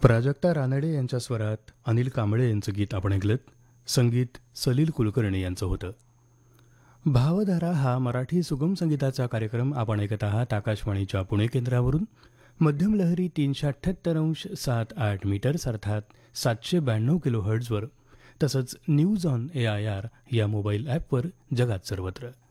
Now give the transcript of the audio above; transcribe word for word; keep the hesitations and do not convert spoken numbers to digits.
प्राजक्ता रानडे यांच्या स्वरात अनिल कांबळे यांचं गीत आपण ऐकलं. संगीत सलील कुलकर्णी यांचं होतं. भावधारा हा मराठी सुगम संगीताचा कार्यक्रम आपण ऐकत आहात आकाशवाणीच्या पुणे केंद्रावरून. मध्यम लहरी तीनशे अठ्ठ्याहत्तर अंश सात आठ मीटर्स अर्थात सातशे ब्याण्णव किलो हर्ट्झवर, तसंच news on A I R या मोबाईल ॲपवर जगात सर्वत्र.